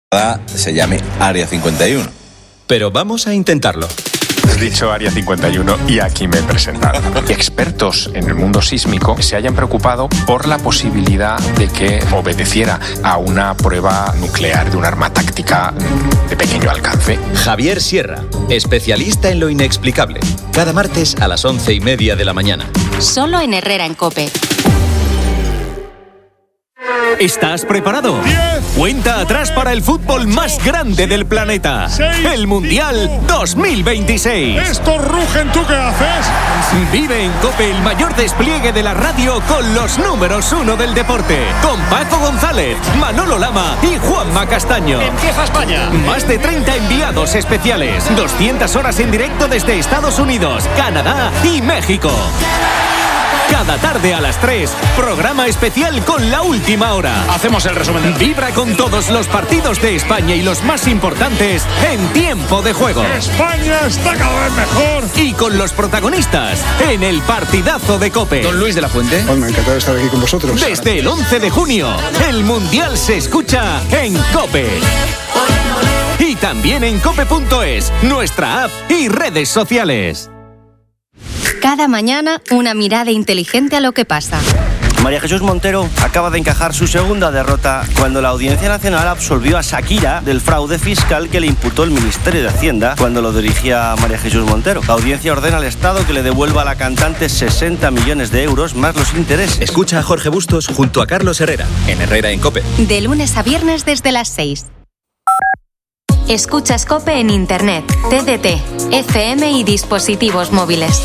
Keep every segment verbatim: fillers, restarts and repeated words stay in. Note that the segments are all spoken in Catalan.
se llame Área cincuenta y uno. Pero vamos a intentarlo. Has dicho Área cincuenta y uno y aquí me he presentado. Expertos en el mundo sísmico se hayan preocupado por la posibilidad de que obedeciera a una prueba nuclear de un arma táctica de pequeño alcance. Javier Sierra, especialista en lo inexplicable. Cada martes a las once y media de la mañana. Solo en Herrera en COPE. ¿Estás preparado? diez, Cuenta atrás para el fútbol más grande del planeta. seis, El Mundial cinco, dos mil veintiséis. Estos rugen, ¿tú qué haces? Vive en COPE el mayor despliegue de la radio con los números uno del deporte. Con Paco González, Manolo Lama y Juanma Castaño. Empieza España. Más de treinta enviados especiales. doscientas horas en directo desde Estados Unidos, Canadá y México. Cada tarde a las tres, programa especial con la última hora. Hacemos el resumen. Vibra con todos los partidos de España y los más importantes en tiempo de juego. España está cada vez mejor. Y con los protagonistas en el partidazo de COPE. Don Luis de la Fuente. Pues me ha encantado estar aquí con vosotros. Desde el once de junio, el Mundial se escucha en COPE. Y también en cope punto es, nuestra app y redes sociales. Cada mañana, una mirada inteligente a lo que pasa. María Jesús Montero acaba de encajar su segunda derrota cuando la Audiencia Nacional absolvió a Shakira del fraude fiscal que le imputó el Ministerio de Hacienda cuando lo dirigía María Jesús Montero. La audiencia ordena al Estado que le devuelva a la cantante sesenta millones de euros más los intereses. Escucha a Jorge Bustos junto a Carlos Herrera en Herrera en COPE. De lunes a viernes desde las seis. Escuchas COPE en Internet, T D T, F M y dispositivos móviles.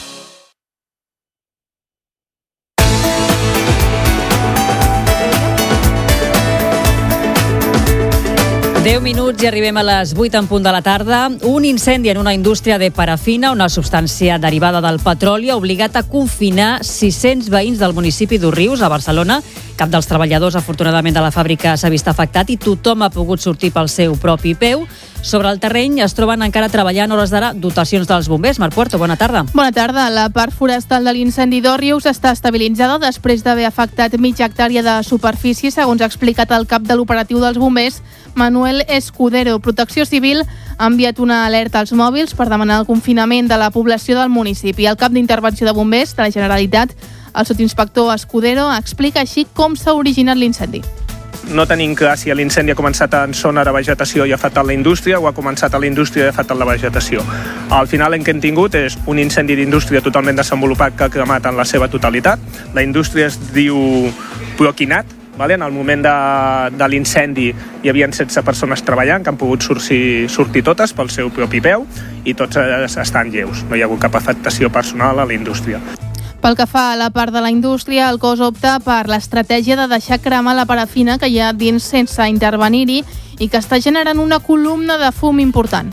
deu minuts i arribem a les vuit en punt de la tarda. Un incendi en una indústria de parafina, una substància derivada del petroli, ha obligat a confinar sis-cents veïns del municipi d'Òrrius, a Barcelona. Cap dels treballadors, afortunadament, de la fàbrica s'ha vist afectat i tothom ha pogut sortir pel seu propi peu. Sobre el terreny es troben encara treballant hores d'ara dotacions dels bombers. Marc Puerto, bona tarda. Bona tarda. La part forestal de l'incendi d'Òrrius està estabilitzada després d'haver afectat mitja hectàrea de superfície, segons ha explicat el cap de l'operatiu dels bombers, Manuel Escudero. Protecció Civil ha enviat una alerta als mòbils per demanar el confinament de la població del municipi. El cap d'intervenció de bombers de la Generalitat, el sotsinspector Escudero, explica així com s'ha originat l'incendi. No tenim clar si l'incendi ha començat en zona de vegetació i ha afectat la indústria o ha començat a la indústria i ha afectat la vegetació. Al final el que hem tingut és un incendi d'indústria totalment desenvolupat que ha cremat en la seva totalitat. La indústria es diu Proquinat. Vale? En el moment de, de l'incendi hi havia setze persones treballant que han pogut sortir, sortir totes pel seu propi peu i tots estan lleus. No hi ha hagut cap afectació personal a la indústria. Pel que fa a la part de la indústria, el cos opta per l'estratègia de deixar cremar la parafina que hi ha dins sense intervenir-hi i que està generant una columna de fum important.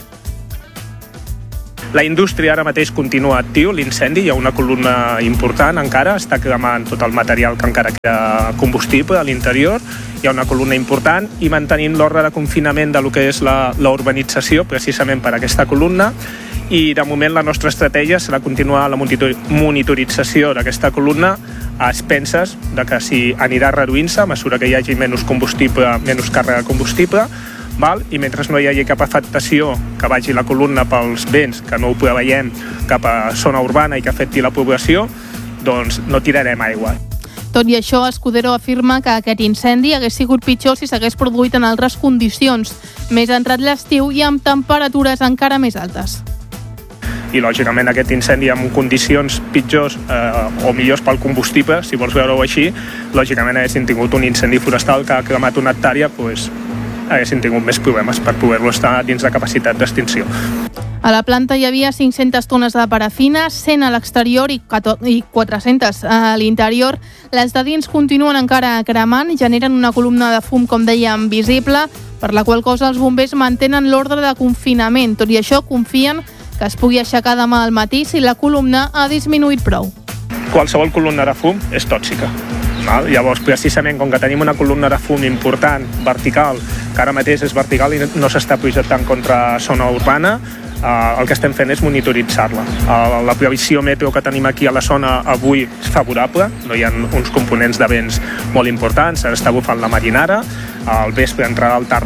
La indústria ara mateix continua actiu, l'incendi, hi ha una columna important encara, està cremant tot el material que encara queda combustible a l'interior, hi ha una columna important i mantenint l'ordre de confinament de lo que és la, la urbanització precisament per aquesta columna, i de moment la nostra estratègia serà continuar la monitorització d'aquesta columna a expenses de que si anirà reduint-se a mesura que hi hagi menys combustible, menys càrrega de combustible, val? I mentre no hi hagi cap afectació que vagi la columna pels vents, que no ho preveiem, cap a zona urbana i que afecti la població, doncs no tirarem aigua. Tot i això, Escudero afirma que aquest incendi hagués sigut pitjor si s'hagués produït en altres condicions, més entrat l'estiu i amb temperatures encara més altes. I lògicament aquest incendi en condicions pitjors eh, o millors pel combustible, si vols veure-ho així, lògicament haguessin tingut un incendi forestal que ha cremat una hectàrea, doncs haguessin tingut més problemes per poder-lo estar dins de capacitat d'extinció. A la planta hi havia cinc-centes tones de parafina, cent a l'exterior i quatre-centes a l'interior. Les de dins continuen encara cremant, generen una columna de fum, com dèiem, visible, per la qual cosa els bombers mantenen l'ordre de confinament. Tot i això, confien que es pugui aixecar demà al matí si la columna ha disminuït prou. Qualsevol columna de fum és tòxica. Val? Llavors, precisament, com que tenim una columna de fum important, vertical, que ara mateix és vertical i no s'està projectant contra zona urbana, eh, el que estem fent és monitoritzar-la. Eh, la previsió meteo que tenim aquí a la zona avui és favorable, no hi ha uns components de vents molt importants, ara està bufant la marinara, al vespre entrarà el terral,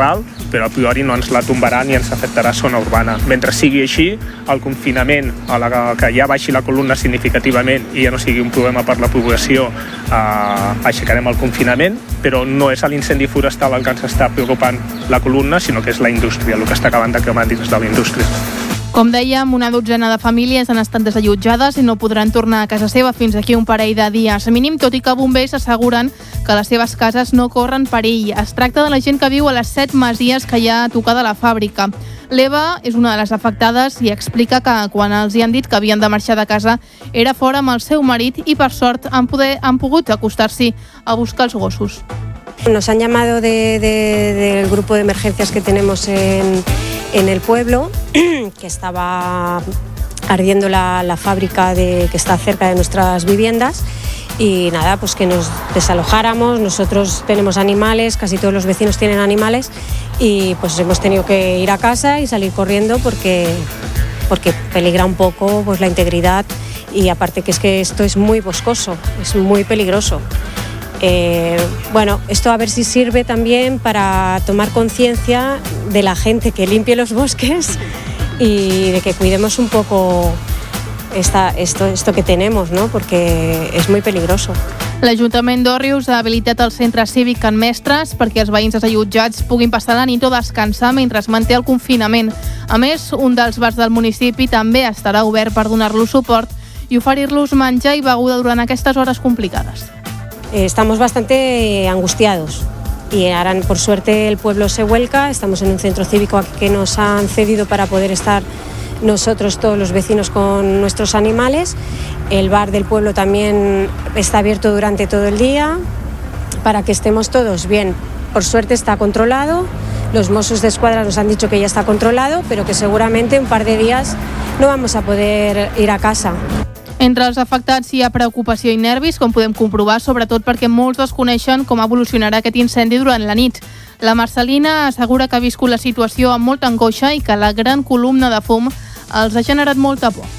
però a priori no ens la tombarà ni ens afectarà zona urbana. Mentre sigui així, el confinament, a la que ja baixi la columna significativament i ja no sigui un problema per la població, eh, aixecarem el confinament, però no és l'incendi forestal el que ens està preocupant la columna, sinó que és la indústria, el que està acabant de cremar dins de la indústria. Com dèiem, una dotzena de famílies han estat desallotjades i no podran tornar a casa seva fins aquí un parell de dies mínim, tot i que bombers asseguren que les seves cases no corren perill. Es tracta de la gent que viu a les set masies que hi ha a tocar de la fàbrica. L'Eva és una de les afectades i explica que quan els hi han dit que havien de marxar de casa era fora amb el seu marit i per sort han, poder, han pogut acostar-s'hi a buscar els gossos. Nos han llamado de, de, del grupo de emergencias que tenemos en, en el pueblo, que estaba ardiendo la, la fábrica de, que está cerca de nuestras viviendas, y nada, pues que nos desalojáramos. Nosotros tenemos animales, casi todos los vecinos tienen animales, y pues hemos tenido que ir a casa y salir corriendo porque, porque peligra un poco pues la integridad, y aparte que es que esto es muy boscoso, es muy peligroso. Eh, bueno, esto a ver si sirve también para tomar conciencia de la gente que limpie los bosques y de que cuidemos un poco esta, esto, esto que tenemos, ¿no? Porque es muy peligroso. L'Ajuntament d'Òrrius ha habilitat el centre cívic Can Mestres perquè els veïns desallotjats puguin passar la nit o descansar mentre es manté el confinament. A més, un dels bars del municipi també estarà obert per donar-los suport i oferir-los menjar i beguda durant aquestes hores complicades. Estamos bastante angustiados y ahora por suerte el pueblo se vuelca. Estamos en un centro cívico que nos han cedido para poder estar nosotros todos los vecinos con nuestros animales. El bar del pueblo también está abierto durante todo el día para que estemos todos bien. Por suerte está controlado. Los Mossos d'Esquadra nos han dicho que ya está controlado, pero que seguramente un par de días no vamos a poder ir a casa. Entre els afectats hi ha preocupació i nervis, com podem comprovar, sobretot perquè molts desconeixen com evolucionarà aquest incendi durant la nit. La Marcelina assegura que ha viscut la situació amb molta angoixa i que la gran columna de fum els ha generat molta por.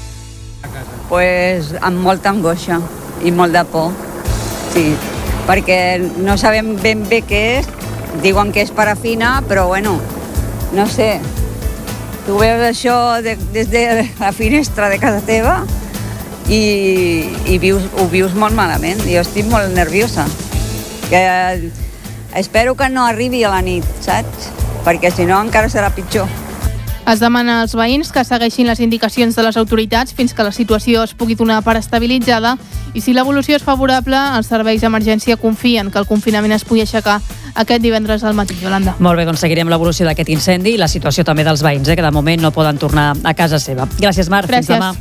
Pues amb molta angoixa i molt de por, sí, perquè no sabem ben bé què és, diuen que és parafina, però bueno, no sé, tu veus això de, des de la finestra de casa teva i, i vius, ho vius molt malament. Jo estic molt nerviosa. Que espero que no arribi a la nit, saps? Perquè si no encara serà pitjor. Es demana als veïns que segueixin les indicacions de les autoritats fins que la situació es pugui donar per estabilitzada i si l'evolució és favorable, els serveis d'emergència confien que el confinament es pugui aixecar aquest divendres al matí. Yolanda. Molt bé, doncs seguirem l'evolució d'aquest incendi i la situació també dels veïns, eh, que de moment no poden tornar a casa seva. Gràcies, Marc. Gràcies. Fins demà.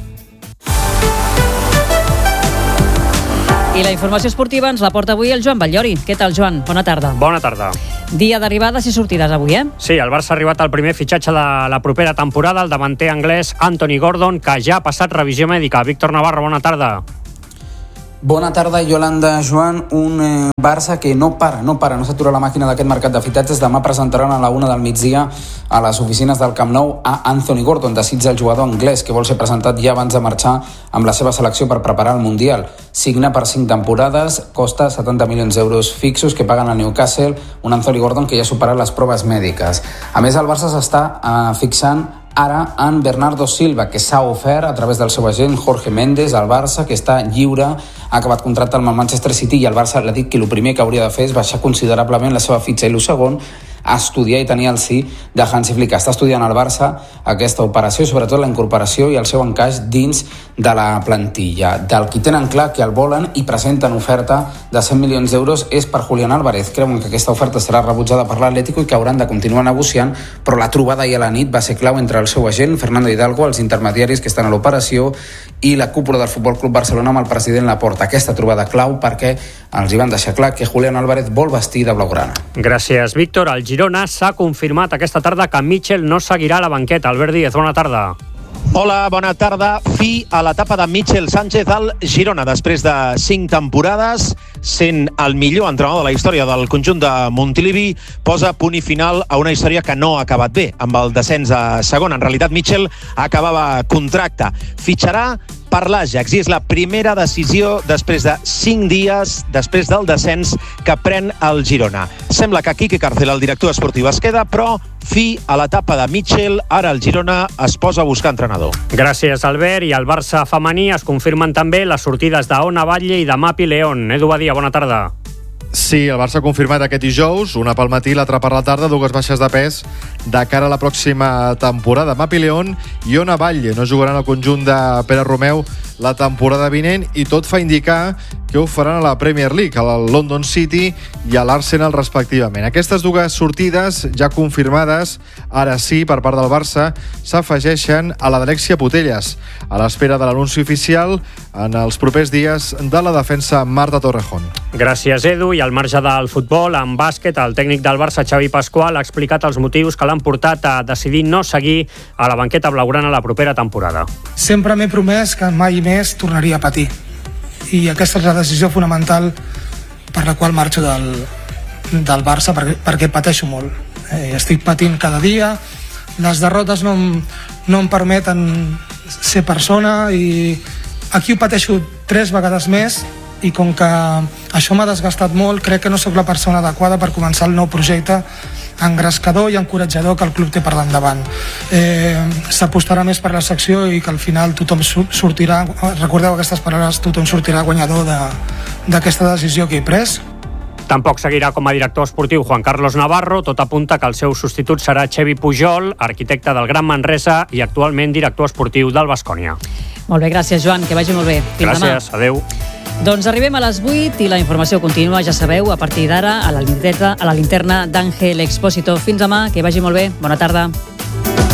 I la informació esportiva ens la porta avui el Joan Batllori. Què tal, Joan? Bona tarda. Bona tarda. Dia d'arribades i sortides avui, eh? Sí, el Barça ha arribat al primer fitxatge de la propera temporada, el davanter anglès Anthony Gordon, que ja ha passat revisió mèdica. Víctor Navarro, bona tarda. Bona tarda, Yolanda, Joan. Un eh, Barça que no para, no para, no s'atura la màquina d'aquest mercat de fitatges. Demà presentaran a la una del migdia a les oficines del Camp Nou a Anthony Gordon, desitja el jugador anglès, que vol ser presentat ja abans de marxar amb la seva selecció per preparar el Mundial. Signa per cinc temporades, costa setanta milions d'euros fixos que paguen al Newcastle, un Anthony Gordon que ja ha superat les proves mèdiques. A més, el Barça s'està eh, fixant ara en Bernardo Silva, que s'ha ofert a través del seu agent Jorge Méndez al Barça, que està lliure, ha acabat contracte amb el Manchester City i el Barça l'ha dit que el primer que hauria de fer és baixar considerablement la seva fitxa i el segon, a estudiar i tenir el sí de Hansi Flick. Està estudiant al Barça aquesta operació, sobretot la incorporació i el seu encaix dins de la plantilla. Del qui tenen clar que el volen i presenten oferta de cent milions d'euros és per Julián Álvarez. Creuen que aquesta oferta serà rebutjada per l'Atlético i que hauran de continuar negociant, però la trobada ahir a la nit va ser clau entre el seu agent, Fernando Hidalgo, els intermediaris que estan a l'operació i la cúpula del Futbol Club Barcelona amb el president Laporta. Aquesta trobada clau perquè els hi van deixar clar que Julián Álvarez vol vestir de blaugrana. Gràcies, Víctor. El Girona s'ha confirmat aquesta tarda que Mitchell no seguirà a la banqueta. Albert Díez, bona tarda. Hola, bona tarda. Fi a l'etapa de Mitchell Sánchez al Girona. Després de cinc temporades, sent el millor entrenador de la història del conjunt de Montilivi, posa punt i final a una història que no ha acabat bé, amb el descens a segona. En realitat, Mitchell acabava contracte. Fitxarà per l'Ajax i és la primera decisió després de cinc dies després del descens que pren el Girona. Sembla que Quique Cárcel, el director esportiu, es queda, però fi a l'etapa de Mitchell. Ara el Girona es posa a buscar entrenador. Gràcies, Albert. I al Barça femení es confirmen també les sortides d'Ona Batlle i de Mapi León. Edu Badia, bona tarda. Sí, el Barça ha confirmat aquest dijous, una pel matí, l'altra per la tarda, dues baixes de pes de cara a la pròxima temporada. Mapi León i Ona Batlle no jugaran al conjunt de Pere Romeu la temporada vinent i tot fa indicar que ho faran a la Premier League, al London City i a l'Arsenal respectivament. Aquestes dues sortides ja confirmades, ara sí, per part del Barça, s'afegeixen a la d'Alexia Putellas, a l'espera de l'anunci oficial en els propers dies de la defensa Marta Torrejón. Gràcies, Edu. I al marge del futbol, en bàsquet, el tècnic del Barça, Xavi Pascual, ha explicat els motius que l'han portat a decidir no seguir a la banqueta blaugrana la propera temporada. Sempre m'he promès que mai més tornaria a patir. I aquesta és la decisió fonamental per la qual marxo del, del Barça, perquè, perquè pateixo molt. Eh, estic patint cada dia, les derrotes no em, no em permeten ser persona i aquí ho pateixo tres vegades més i com que això m'ha desgastat molt, crec que no sóc la persona adequada per començar el nou projecte engrescador i encoratjador que el club té per davant. Eh, S'apostarà més per la secció i que al final tothom sortirà, recordeu aquestes paraules, tothom sortirà guanyador d'aquesta decisió que he pres. Tampoc seguirà com a director esportiu Juan Carlos Navarro. Tot apunta que el seu substitut serà Xevi Pujol, arquitecte del Gran Manresa i actualment director esportiu del Baskonia. Molt bé, gràcies, Joan, que vagi molt bé. Fins gràcies, demà. Adeu. Doncs arribem a les vuit i la informació continua, ja sabeu, a partir d'ara a la linterna, a la linterna d'Àngel Expósito. Fins demà, que vagi molt bé. Bona tarda.